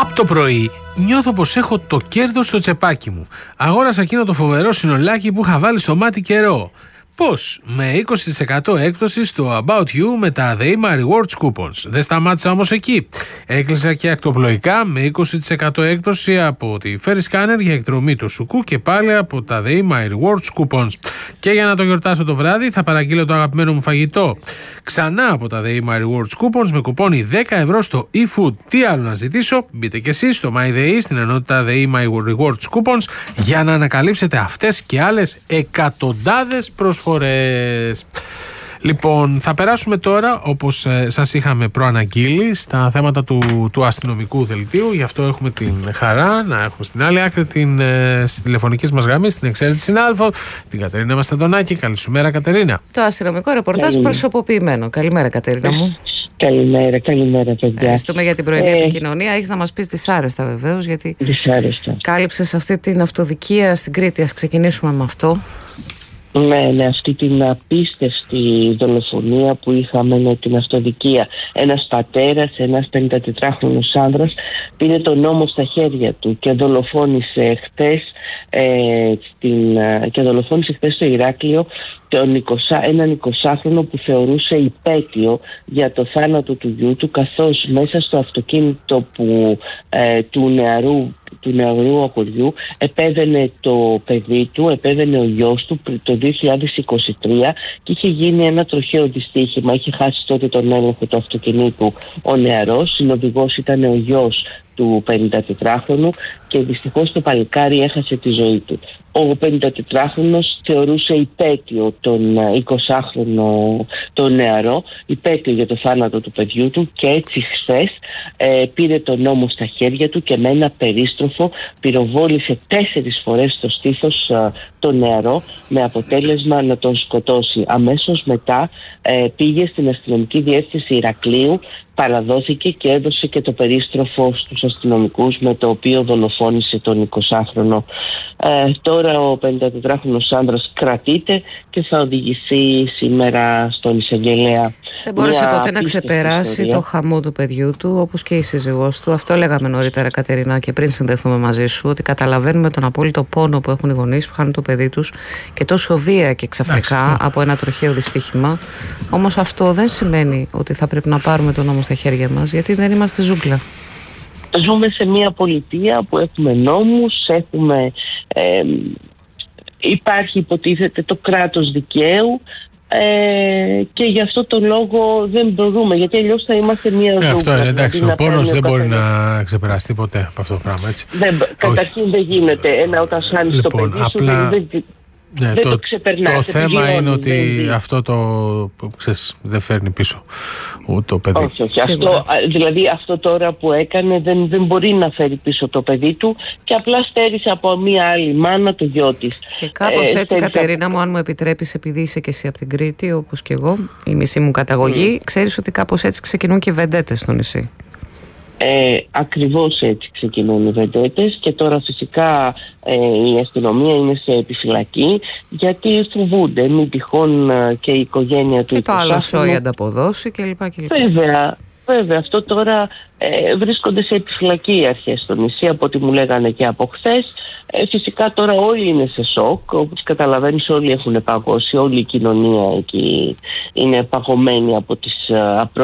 Το πρωί νιώθω πως έχω το κέρδος στο τσεπάκι μου. Αγόρασα εκείνο το φοβερό συνολάκι που είχα βάλει στο μάτι καιρό. Πώς? Με 20% έκπτωση στο About You με τα The Ima Rewards Coupons. Δεν σταμάτησα όμως εκεί. Έκλεισα και ακτοπλοϊκά με 20% έκπτωση από τη Ferry Scanner για εκδρομή του Σουκού και πάλι από τα The Ima Rewards Coupons. Και για να το γιορτάσω το βράδυ θα παραγγείλω το αγαπημένο μου φαγητό ξανά από τα The Ima Rewards Coupons με κουπόνι 10 ευρώ στο eFood. Τι άλλο να ζητήσω? Μπείτε και εσείς στο MyDay στην ενότητα The Ima Rewards Coupons για να ανακαλύψετε αυτές και άλλες εκατοντάδες προσφορές. Λοιπόν, θα περάσουμε τώρα, όπως σας είχαμε προαναγγείλει, στα θέματα του αστυνομικού δελτίου. Γι' αυτό έχουμε την χαρά να έχουμε στην άλλη άκρη στη τηλεφωνική μας γραμμή, στην εξαίρετη συνάδελφο, την Κατερίνα Μασταντονάκη. Καλή σου μέρα, Κατερίνα. Το αστυνομικό ρεπορτάζ προσωποποιημένο. Καλημέρα, Κατερίνα μου. Καλημέρα, παιδιά. Ευχαριστούμε για την πρωινή επικοινωνία. Έχεις να μας πεις δυσάρεστα βεβαίως, γιατί κάλυψες αυτή την αυτοδικία στην Κρήτη. Ας ξεκινήσουμε με αυτό. Ναι, αυτή την απίστευτη δολοφονία που είχαμε με την αυτοδικία. Ένας πατέρας, ένας 54χρονος άνδρας πήρε τον νόμο στα χέρια του και δολοφόνησε χτες στο Ηράκλειο έναν 20χρονο που θεωρούσε υπέτειο για το θάνατο του γιού του, καθώς μέσα στο αυτοκίνητο του νεαρού αγοριού επέβαινε το παιδί του, επέβαινε ο γιος του το 2023 και είχε γίνει ένα τροχαίο δυστύχημα. Είχε χάσει τότε τον έλεγχο του αυτοκινήτου ο νεαρός, συνοδηγός ήταν ο γιος του 54χρονου και δυστυχώς το παλικάρι έχασε τη ζωή του. Ο 54χρονος θεωρούσε υπέτειο τον 20χρονο τον νεαρό, υπέτειο για το θάνατο του παιδιού του, και έτσι χθες πήρε τον νόμο στα χέρια του και με ένα περίστροφο πυροβόλησε 4 φορές στο στήθος τον νεαρό, με αποτέλεσμα να τον σκοτώσει. Αμέσως μετά πήγε στην αστυνομική διεύθυνση Ηρακλείου, παραδόθηκε και έδωσε και το περίστροφο στους αστυνομικούς με το οποίο δολοφόνησε τον 20χρονο. Τώρα ο 54χρονος άνδρας κρατείται και θα οδηγηθεί σήμερα στον εισαγγελέα. Δεν μπόρεσε ποτέ να ξεπεράσει το χαμό του παιδιού του, όπως και η σύζυγός του. Αυτό λέγαμε νωρίτερα, Κατερίνα, και πριν συνδεθούμε μαζί σου, ότι καταλαβαίνουμε τον απόλυτο πόνο που έχουν οι γονείς που χάνουν το παιδί τους και τόσο βία και ξαφνικά από ένα τροχαίο δυστύχημα. Όμως αυτό δεν σημαίνει ότι θα πρέπει να πάρουμε τον νόμο στα χέρια μας, γιατί δεν είμαστε ζούγκλα. Ζούμε σε μια πολιτεία που έχουμε νόμους, υπάρχει υποτίθεται το κράτος δικαίου, και γι' αυτό το λόγο δεν μπορούμε, γιατί αλλιώς θα είμαστε μια ζούγκλα. Αυτό είναι, εντάξει, ο πόνος δεν μπορεί να ξεπεραστεί ποτέ από αυτό το πράγμα, έτσι. Καταρχήν δεν γίνεται. Όταν χάνεις το παιδί σου δεν το ξεπερνάς. Το θέμα είναι ότι αυτό δεν φέρνει πίσω ούτε το παιδί. Όχι. Αυτό τώρα που έκανε δεν μπορεί να φέρει πίσω το παιδί του και απλά στέρισε από μια άλλη μάνα το γιο της. Και κάπως έτσι, Κατερίνα μου, αν μου επιτρέπεις, επειδή είσαι και εσύ από την Κρήτη, όπως και εγώ, η μισή μου καταγωγή, ξέρεις ότι κάπως έτσι ξεκινούν και οι βεντέτες στο νησί. Ακριβώς έτσι ξεκινούν οι βεντέτες και τώρα φυσικά η αστυνομία είναι σε επιφυλακή, γιατί φοβούνται μην τυχόν και η οικογένεια του. Και το άλλο σόι ανταποδώσει κλπ. Βέβαια, αυτό τώρα βρίσκονται σε επιφυλακή οι αρχές στο νησί, από ό,τι μου λέγανε και από χθες. Φυσικά τώρα όλοι είναι σε σοκ, όπως καταλαβαίνεις όλοι έχουν παγώσει, όλη η κοινωνία εκεί είναι παγωμένη από τις